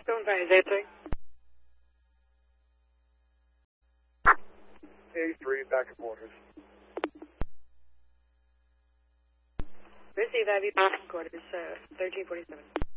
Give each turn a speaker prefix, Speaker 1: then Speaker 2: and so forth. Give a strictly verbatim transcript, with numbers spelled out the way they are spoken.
Speaker 1: Going fine, is that thing?
Speaker 2: eighty-three, back at quarters.
Speaker 1: Receive I V back at quarters, uh, thirteen forty-seven.